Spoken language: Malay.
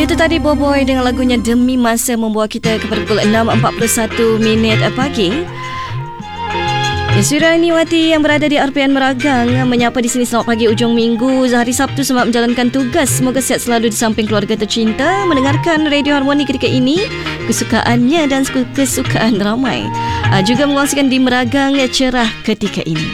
Itu tadi Boboiboy dengan lagunya Demi Masa membawa kita kepada pukul 6.41 pagi. Sudah Niwati yang berada di RPN Meragang menyapa di sini. Selamat pagi ujung minggu, hari Sabtu, selamat menjalankan tugas. Semoga sihat selalu di samping keluarga tercinta, mendengarkan Radio Harmoni ketika ini, kesukaannya dan kesukaan ramai. Juga mengkongsikan di Meragang cerah ketika ini.